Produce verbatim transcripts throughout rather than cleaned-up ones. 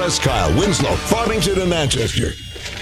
West Kyle, Winslow, Farmington, and Manchester.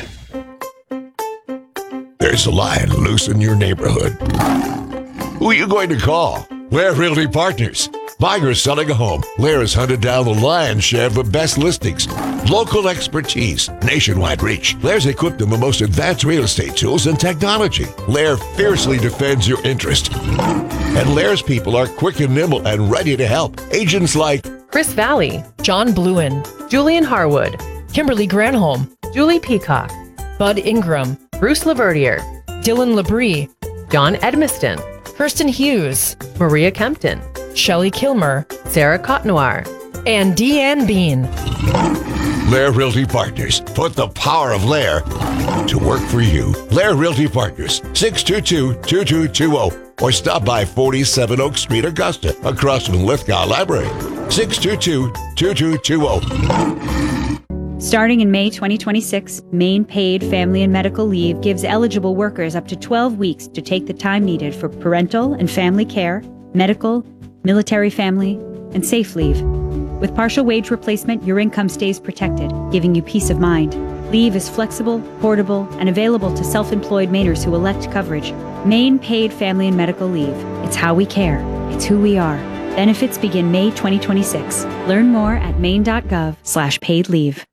There's a lion loose in your neighborhood. Who are you going to call? Lair Realty Partners. Buying or selling a home, Lair has hunted down the lion's share of the best listings. Local expertise, nationwide reach. Lair's equipped them with the most advanced real estate tools and technology. Lair fiercely defends your interest. And Lair's people are quick and nimble and ready to help. Agents like Chris Valley, John Bluen, Julian Harwood, Kimberly Granholm, Julie Peacock, Bud Ingram, Bruce Laverdier, Dylan Labrie, John Edmiston, Kirsten Hughes, Maria Kempton, Shelley Kilmer, Sarah Cotnoir, and Deanne Bean. Lair Realty Partners. Put the power of Lair to work for you. Lair Realty Partners, six two two, two two two zero. Or stop by forty-seven Oak Street, Augusta, across from Lithgow Library. six two two, two two two zero. Starting in May twenty twenty-six, Maine Paid Family and Medical Leave gives eligible workers up to twelve weeks to take the time needed for parental and family care, medical, military family, and safe leave. With partial wage replacement, your income stays protected, giving you peace of mind. Leave is flexible, portable, and available to self-employed Mainers who elect coverage. Maine Paid Family and Medical Leave. It's how we care. It's who we are. Benefits begin May twenty twenty-six. Learn more at maine.gov slash paid leave.